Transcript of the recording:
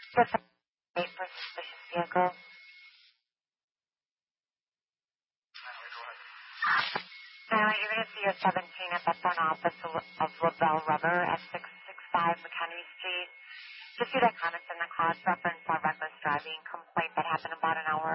Just wait for suspicious vehicle. Anyway, you're going to see your 17 at the front office of Lavelle Rubber at 665 McHenry Street. Just see that comments in the cross-reference on reckless driving complaint that happened about an hour